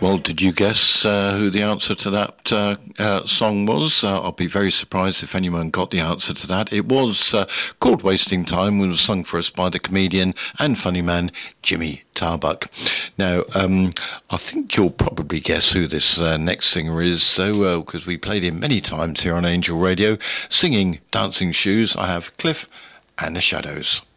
Well, did you guess who the answer to that song was? I'll be very surprised if anyone got the answer to that. It was called Wasting Time, and was sung for us by the comedian and funny man Jimmy Tarbuck. Now, I think you'll probably guess who this next singer is, so because we played him many times here on Angel Radio, singing Dancing Shoes. I have Cliff and the Shadows.